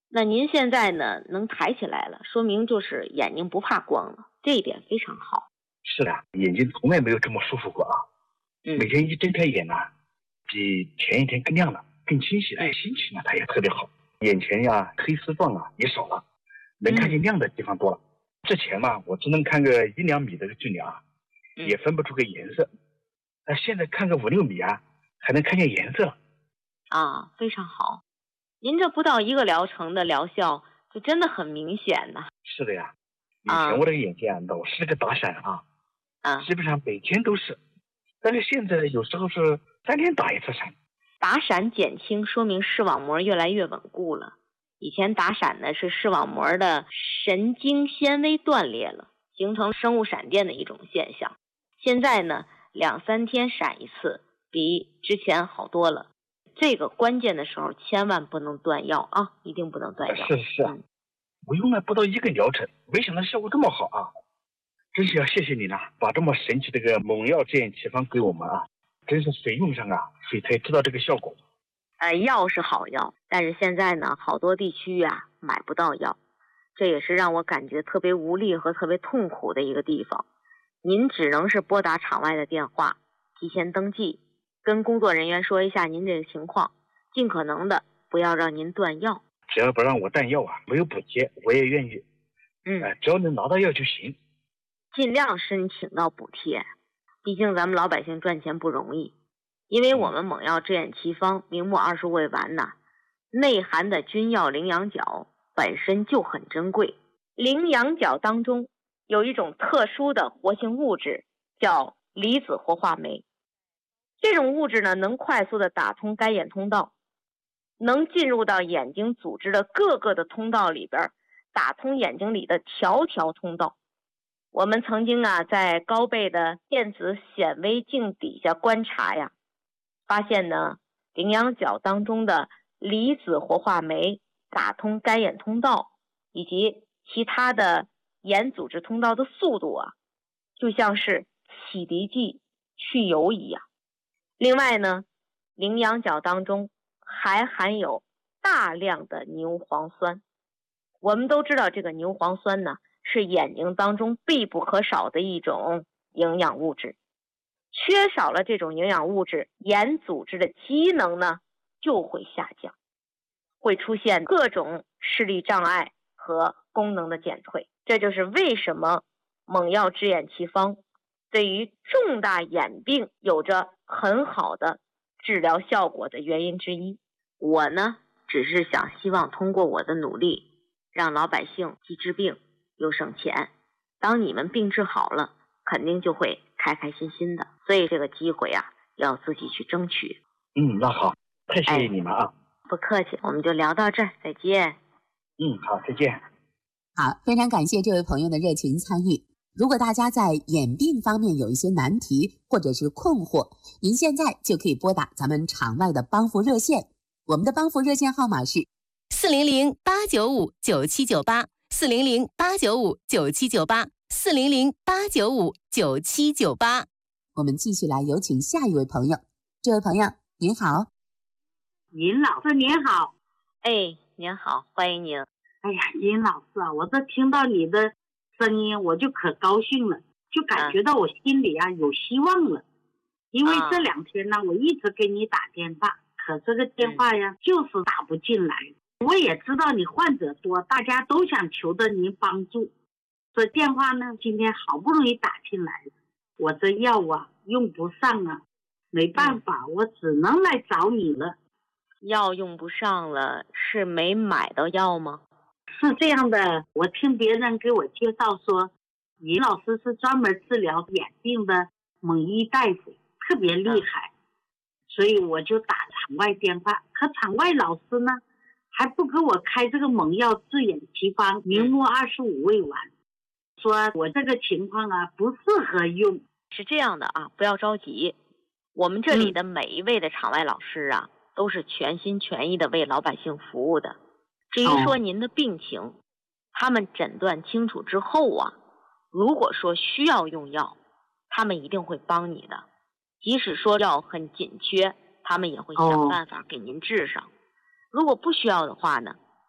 那您现在呢能抬起来了，说明就是眼睛不怕光了，这一点非常好。 是的，眼睛从来没有这么舒服过啊。每天一睁开眼呢，比前一天更亮了，更清晰了，心情呢它也特别好，眼前呀黑丝状啊也少了，能看见亮的地方多了。之前嘛，我只能看个1-2米的距离啊，也分不出个颜色。那现在看个5-6米啊，还能看见颜色啊，非常好。您这不到1个疗程的疗效，就真的很明显呢。 是的呀，以前我这个眼睛啊，老是个打闪啊，基本上每天都是，但是现在有时候是3天打一次闪。 打闪减轻，说明视网膜越来越稳固了。以前打闪呢是视网膜的神经纤维断裂了，形成生物闪电的一种现象。现在呢2-3天闪一次，比之前好多了。这个关键的时候千万不能断药啊，一定不能断药。 是我用了不到1个疗程，没想到效果这么好啊！真是要谢谢你呢，把这么神奇的个猛药治眼奇方给我们啊！真是谁用上啊，谁才知道这个效果。 药是好药，但是现在呢，好多地区啊买不到药，这也是让我感觉特别无力和特别痛苦的一个地方。您只能是拨打场外的电话，提前登记，跟工作人员说一下您这个情况，尽可能的不要让您断药。 只要不让我断药啊，没有补贴我也愿意。只要能拿到药就行。 尽量申请到补贴，毕竟咱们老百姓赚钱不容易。因为我们猛药治眼奇方明目25味丸呐，内含的君药羚羊角本身就很珍贵。羚羊角当中有一种特殊的活性物质，叫离子活化酶。这种物质呢，能快速的打通该眼通道，能进入到眼睛组织的各个的通道里边，打通眼睛里的条条通道。我们曾经啊，在高倍的电子显微镜底下观察呀，发现呢，羚羊角当中的离子活化酶打通该眼通道以及其他的眼组织通道的速度啊，就像是洗涤剂去油一样。另外呢，羚羊角当中还含有大量的牛磺酸。我们都知道这个牛磺酸呢，是眼睛当中必不可少的一种营养物质。缺少了这种营养物质，眼组织的机能呢就会下降，会出现各种视力障碍和功能的减退。这就是为什么猛药治眼奇方对于重大眼病有着很好的治疗效果的原因之一。我呢，只是希望通过我的努力，让老百姓既治病又省钱。当你们病治好了，肯定就会开开心心的。所以这个机会啊，要自己去争取。 那好，太谢谢你们啊。 不客气，我们就聊到这儿，再见。 好，再见。 好，非常感谢这位朋友的热情参与。如果大家在眼病方面有一些难题或者是困惑，您现在就可以拨打咱们场外的帮扶热线，我们的帮扶热线号码是 400-895-9798，400-895-9798，400-895-9798。 我们继续来有请下一位朋友。这位朋友您好。 尹老师您好。 您好，欢迎您。 哎呀，尹老师啊，我这听到你的声音我就可高兴了，就感觉到我心里啊有希望了。因为这2天呢，我一直给你打电话，可这个电话呀就是打不进来。我也知道你患者多，大家都想求得您帮助。这电话呢，今天好不容易打进来了，我这药啊用不上啊，没办法，我只能来找你了。 药用不上了，是没买到药吗？ 是这样的，我听别人给我介绍说，尹老师是专门治疗眼病的猛医大夫，特别厉害，所以我就打场外电话。可场外老师呢，还不给我开这个猛药治眼奇方明目25味丸，说我这个情况啊不适合用。 是这样的啊，不要着急，我们这里的每一位的场外老师啊，都是全心全意的为老百姓服务的。至于说您的病情，他们诊断清楚之后啊，如果说需要用药，他们一定会帮你的。即使说药很紧缺，他们也会想办法给您治上。如果不需要的话呢，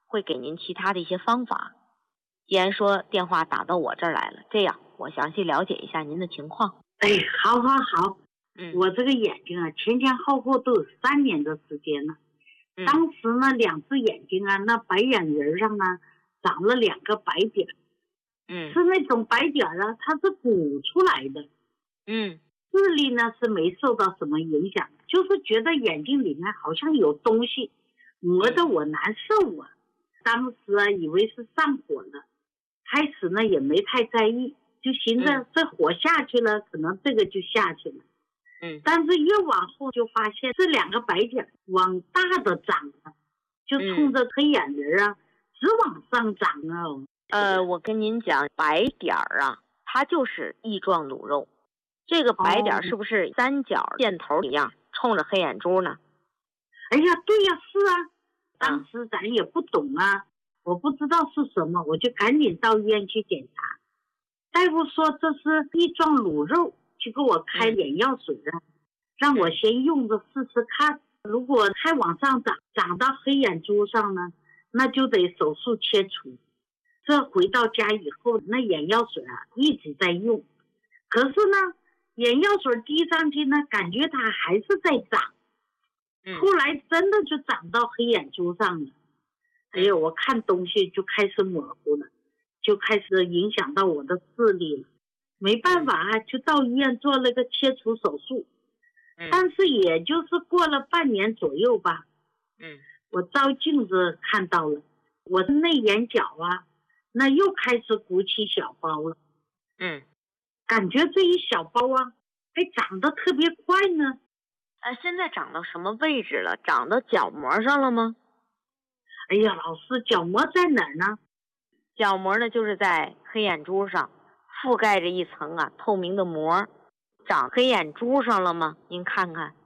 会给您其他的一些方法。既然说电话打到我这儿来了，这样我详细了解一下您的情况。 哎，好。我这个眼睛啊，前后都有3年的时间了。当时呢，2只眼睛啊，那白眼仁上啊长了2个白点。是那种白点啊，它是鼓出来的。视力呢是没受到什么影响，就是觉得眼睛里面好像有东西磨得我难受啊。当时啊以为是上火了，开始呢也没太在意，就寻思这火下去了，可能这个就下去了。但是越往后就发现这2个白点往大的长了，就冲着黑眼仁啊直往上长啊。 我跟您讲，白点啊，它就是翼状乳肉。这个白点是不是3角箭头一样冲着黑眼珠呢？ 哎呀，对呀，是啊。当时咱也不懂啊，我不知道是什么，我就赶紧到医院去检查。大夫说这是翼状乳肉，就给我开眼药水啊，让我先用着试试看。如果还往上长到黑眼珠上呢，那就得手术切除。这回到家以后，那眼药水啊一直在用，可是呢眼药水滴上去呢，感觉它还是在长。后来真的就长到黑眼珠上了。哎呦，我看东西就开始模糊了，就开始影响到我的视力了。没办法啊，就到医院做了个切除手术。但是也就是过了半年左右吧。我照镜子看到了，我的内眼角啊，那又开始鼓起小包了。感觉这一小包啊还长得特别快呢。 现在长到什么位置了？长到角膜上了吗？ 哎呀，老师，角膜在哪儿呢？ 角膜呢，就是在黑眼珠上覆盖着一层啊透明的膜。长黑眼珠上了吗？您看看。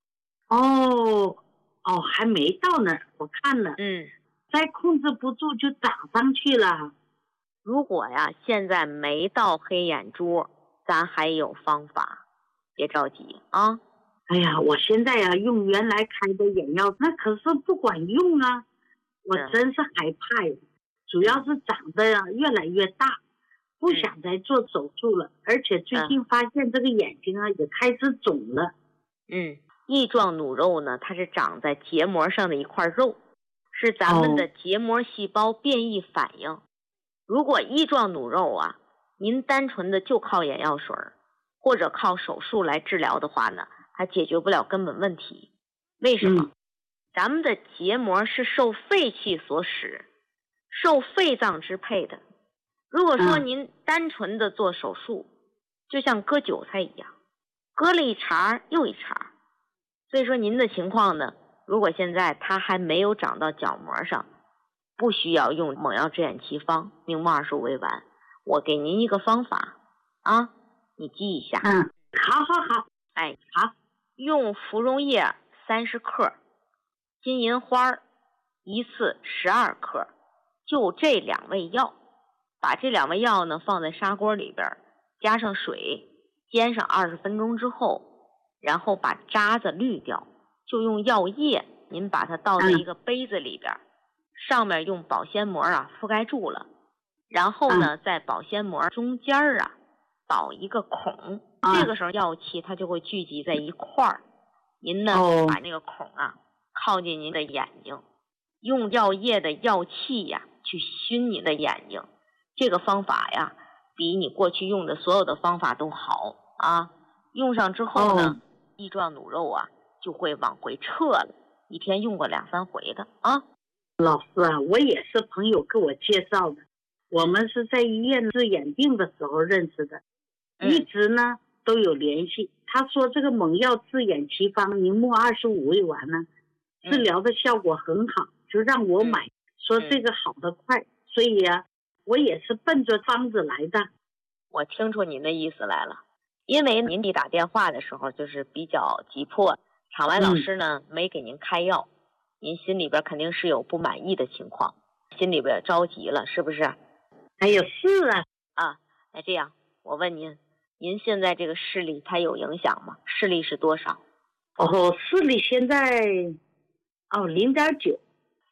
还没到呢，我看了。再控制不住就长上去了。 如果呀现在没到黑眼珠，咱还有方法，别着急啊。 哎呀，我现在呀用原来开的眼药，那可是不管用啊，我真是害怕呀。主要是长得越来越大，不想再做手术了，而且最近发现这个眼睛啊也开始肿了。 翼状乳肉呢，它是长在结膜上的一块肉，是咱们的结膜细胞变异反应。如果翼状乳肉啊，您单纯的就靠眼药水或者靠手术来治疗的话呢，还解决不了根本问题。为什么？咱们的结膜是受肺气所使，受肺脏支配的。如果说您单纯的做手术，就像割韭菜一样，割了一茬又一茬。所以说您的情况呢，如果现在它还没有长到角膜上，不需要用猛药治眼奇方明目25味丸。我给您一个方法啊，你记一下。 好。 好，用芙蓉叶30克，金银花一次12克，就这2味药。把这2味药呢放在砂锅里边，加上水，煎上20分钟之后，然后把渣子滤掉，就用药液，您把它倒在一个杯子里边，上面用保鲜膜啊覆盖住了，然后呢在保鲜膜中间啊倒一个孔，这个时候药气它就会聚集在一块儿。您呢把那个孔啊靠近您的眼睛，用药液的药气呀去熏你的眼睛。这个方法呀比你过去用的所有的方法都好啊。用上之后呢，翼状乳肉啊就会往回撤了，一天用过2-3回的啊。 老师啊，我也是朋友给我介绍的，我们是在医院治眼病的时候认识的，一直呢都有联系。他说这个猛药治眼奇方明目25味丸呢，治疗的效果很好，就让我买，说这个好得快，所以啊我也是奔着方子来的。 我听出您的意思来了，因为您打电话的时候就是比较急迫，场外老师呢没给您开药，您心里边肯定是有不满意的情况，心里边着急了，是不是？ 哎呦，是啊。 那这样我问您现在这个视力它有影响吗？视力是多少？ 视力现在0.9。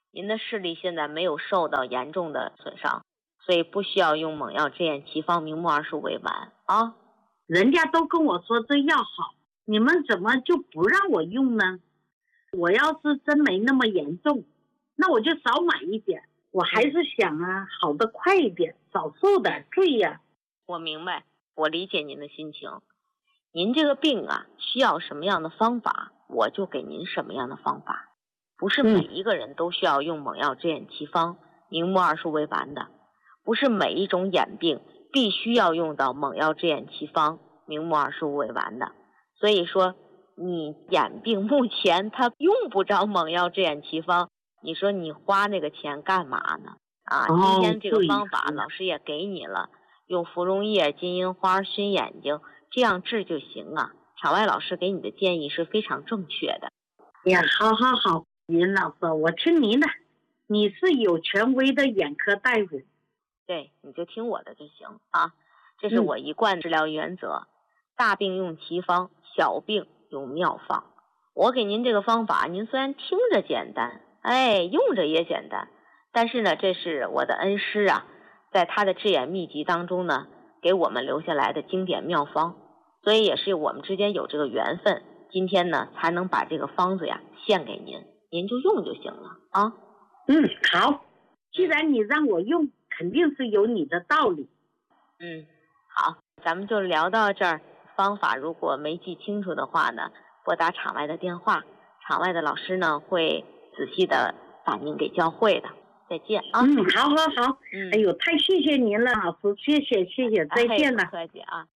您的视力现在没有受到严重的损伤，所以不需要用猛药支眼奇方明目215胃丸啊。 人家都跟我说这药好，你们怎么就不让我用呢？我要是真没那么严重，那我就少买一点。我还是想啊，好的快一点，少受点罪呀。 我明白，我理解您的心情。您这个病啊，需要什么样的方法，我就给您什么样的方法。不是每一个人都需要用猛药支眼奇方明目215胃丸的，不是每一种眼病必须要用到猛药支眼奇方明目215胃丸的。所以说你眼病目前它用不着猛药支眼奇方，你说你花那个钱干嘛呢？今天这个方法老师也给你了，用芙蓉叶、金银花熏眼睛，这样治就行啊。场外老师给你的建议是非常正确的。 呀，好，尹老师，我听您的，你是有权威的眼科大夫。 对，你就听我的就行啊。这是我一贯治疗原则，大病用奇方，小病用妙方。我给您这个方法，您虽然听着简单，用着也简单，但是呢，这是我的恩师啊，在他的治眼秘籍当中呢，给我们留下来的经典妙方，所以也是我们之间有这个缘分，今天呢才能把这个方子呀献给您，您就用就行了啊。 好，既然你让我用，肯定是有你的道理。 好，咱们就聊到这儿。方法如果没记清楚的话呢，拨打场外的电话，场外的老师呢会仔细的把您给教会的。再见啊！ 好。哎呦，太谢谢您了，老师，谢谢，再见了。 不客气啊。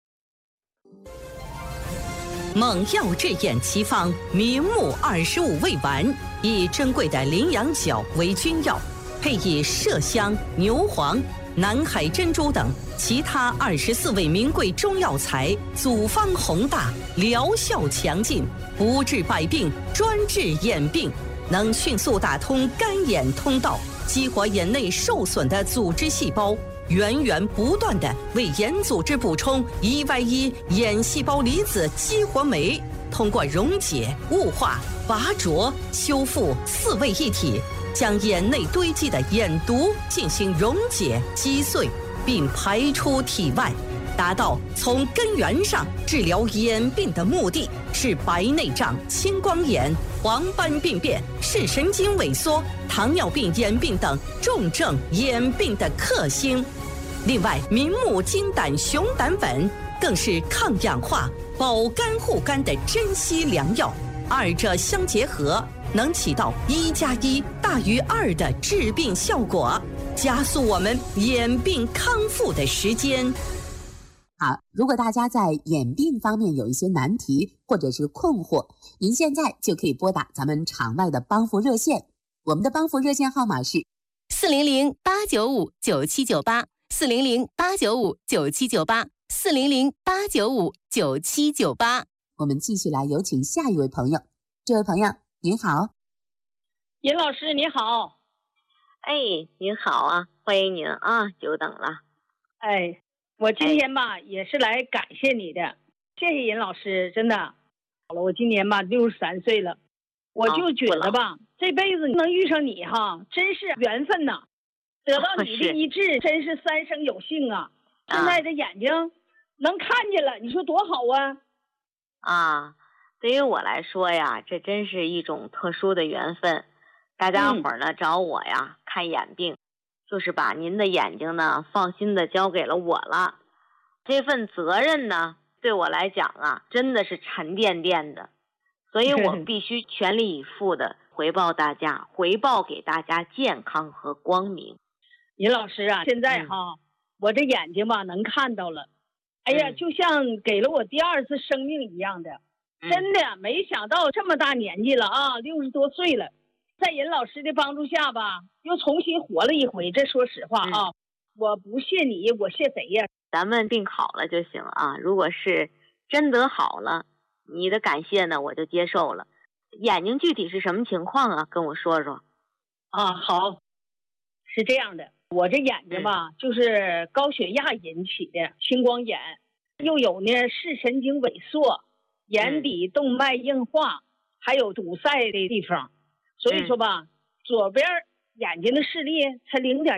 猛药治眼奇方明目25胃丸，以珍贵的羚羊角为君药，配以麝香、牛黄、南海珍珠等其他24味名贵中药材，组方宏大，疗效强劲，不治百病，专治眼病，能迅速打通干眼通道，激活眼内受损的组织细胞，源源不断地为眼组织补充1Y1眼细胞离子激活酶，通过溶解、雾化、拔灼、修复4位一体，将眼内堆积的眼毒进行溶解击碎，并排出体外，达到从根源上治疗眼病的目的，是白内障、青光眼、黄斑病变、视神经萎缩、糖尿病眼病等重症眼病的克星。另外，明目金胆熊胆粉更是抗氧化、保肝护肝的珍稀良药，二者相结合，能起到1+1大于2的治病效果，加速我们眼病康复的时间。 好，如果大家在眼病方面有一些难题或者是困惑，您现在就可以拨打咱们场外的帮扶热线，我们的帮扶热线号码是 400-895-9798，400-895-9798，400-895-9798。 我们继续来有请下一位朋友。这位朋友您好。 尹老师你好。 您好啊，欢迎您啊，久等了。 我今天吧也是来感谢你的，谢谢尹老师，真的。好了，我今年吧63岁了，我就觉得吧，这辈子能遇上你哈，真是缘分呐。得到你的医治，真是三生有幸啊！现在这眼睛能看见了，你说多好啊！ 对于我来说呀，这真是一种特殊的缘分。大家伙儿呢找我呀看眼病，就是把您的眼睛呢放心的交给了我了。这份责任呢对我来讲啊，真的是沉甸甸的，所以我必须全力以赴的回报大家，回报给大家健康和光明。 尹老师啊，现在我这眼睛吧能看到了，就像给了我第2次生命一样的，真的没想到这么大年纪了啊，60多岁了，在尹老师的帮助下吧，又重新活了一回。这说实话啊，我不谢你，我谢谁呀？ 咱们病好了就行啊，如果是真得好了，你的感谢呢我就接受了。眼睛具体是什么情况啊？跟我说说。 好，是这样的，我这眼睛吧，就是高血压引起的青光眼，又有呢视神经萎缩、眼底动脉硬化，还有堵塞的地方。所以说吧，左边眼睛的视力才0.1